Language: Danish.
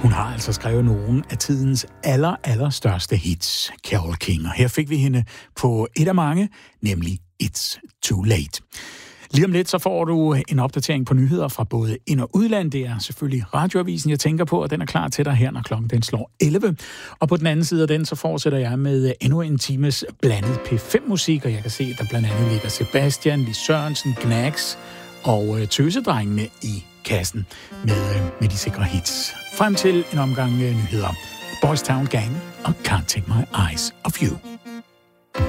Hun har altså skrevet nogle af tidens allerstørste hits, Carole King. Og her fik vi hende på et af mange, nemlig It's Too Late. Lige om lidt, så får du en opdatering på nyheder fra både ind- og udland. Det er selvfølgelig Radioavisen, jeg tænker på, og den er klar til dig her, når klokken den slår 11. Og på den anden side af den, så fortsætter jeg med endnu en times blandet P5-musik, og jeg kan se, at der blandt andet ligger Sebastian, Lis Sørensen, Knacks og Tøsedrengene i kassen med de sikre hits. Frem til en omgang nyheder. Boys Town Gang og Can't Take My Eyes Off You.